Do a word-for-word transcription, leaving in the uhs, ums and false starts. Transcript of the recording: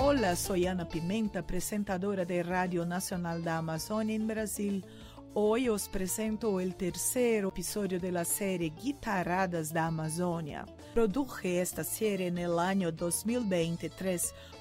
Hola, soy Ana Pimenta, presentadora de Radio Nacional da Amazônia en Brasil. Hoy os presento el tercer episodio de la serie Guitarradas da Amazônia. Produje esta serie en el año dos mil veintitrés